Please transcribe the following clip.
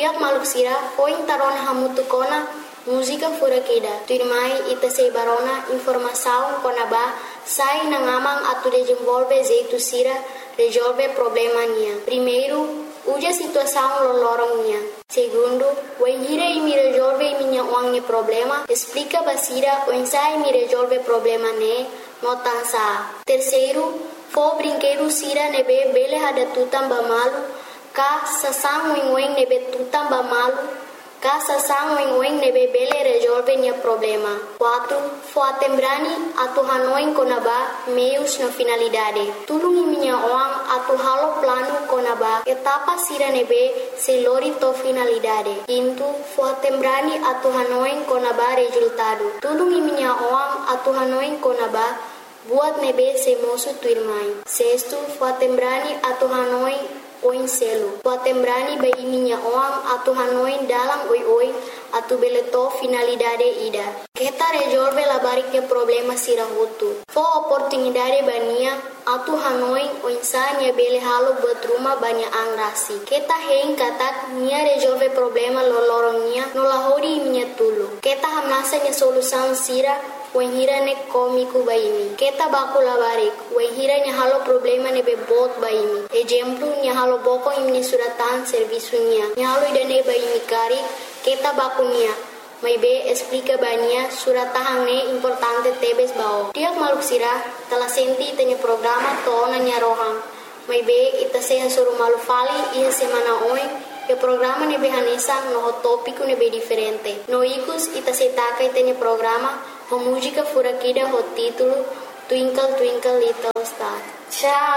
Tiak maluk sira, oin tarona hamutu kona, música fura kida. Tu irmai ita sei barona informação kona ba, sai na ngamang atu desenvolve jeito sira, resolve problema nia. Primeiro, uja situação lolorong nia. Segundo, oin hira imi resolve minha uangnya problema, explica basira oin sai mi resolve problema ne, notan sa. Terceiro, fo brinquedo sira nebe bele hada tutam ba malu, ka sasang wing nebe tutam ba malu, ka sasang wing nebe bele resolve nia problema. 4. Fo atembrani atu hanoin konaba meios na finalidade. Tulungi minha oang atu halo plano konaba etapa sira nebe se lori to finalidade. 5. Fo atembrani atu hanoin konaba resultado. Tulungi minha oang atu hanoin konaba buat nebe se mosu tu irmai. 6. Fo atembrani atu hanoin oin selo. Poatembrani ba iminya oang atu hanoin dalam oi atu beleto finalidade ida. Kita resolve la bariknya problema sira hutu. Fo oportunidade bania atu hanoin oin sanya bele halo buat rumah banyak angrasi. Kita hein katak nia resolve problema lolorongnya nolahori iminya tulu. Kita hamnasa nya solusan sira wahira ne komiku baimi. Kita baku labarik, wahira nya halo problema ne bebot baimi. Exemplu nya halo boko imni suratan servisunya. Nya halo idane baimi kari, kita baku nia. May be explica bania suratahang ne importante tebes bao. Tiak maluk sira telah senti tanya programa to nya rohang. May be ita seha suru malu fali iya semana oin. E programa ne be hanesa no topico ne be diferente. No ikus ita setaka itanya programa ho música fura kida ho título Twinkle Twinkle Little Star. Tchau!